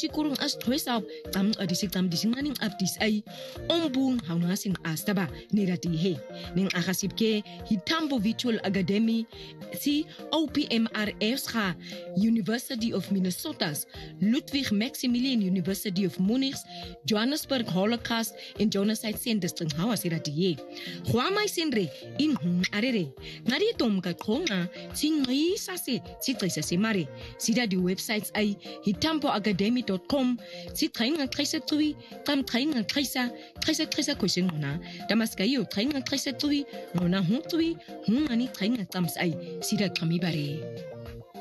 sikurung as troisau adisi nganing abdis ay ombung haunasing astaba nirati he ning akasipke Hitambo Virtual Academy si OPMRS ha University of Minnesota's Ludwig Maximilian University of Munich Johannesburg Holocaust and Genocide Center hawa sirati he khwamai senre in arere ngari tom ka khonga singi sase sitsa semare sida di websites ay hitamboacademy.com si trainga traisa tui tam trainga traisa question na damaskayo trainga traisa tui ngona hu tui ngani trainga tams ay sida kamibare